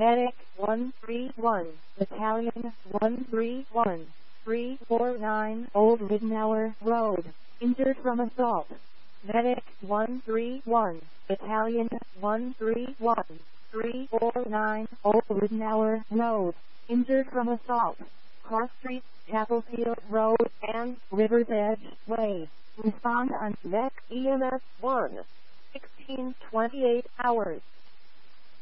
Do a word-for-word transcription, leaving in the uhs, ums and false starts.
Medic one three one, Battalion one three one, three four nine Old Ridenour Road, injured from assault. Medic one three one, Battalion one three one, three four nine Old Ridenour Road, injured from assault. Cross Street, Chapelfield Road, and River's Edge Way. Respond on M E C E M S one, sixteen twenty-eight hours.